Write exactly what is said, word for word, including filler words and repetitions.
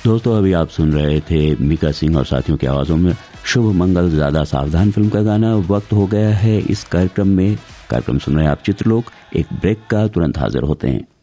दोस्तों अभी आप सुन रहे थे मीका सिंह और साथियों की आवाजों में शुभ मंगल ज्यादा सावधान फिल्म का गाना। वक्त हो गया है इस कार्यक्रम में कार्यक्रम सुन रहे हैं आप चित्रलोक। एक ब्रेक का तुरंत हाजिर होते हैं।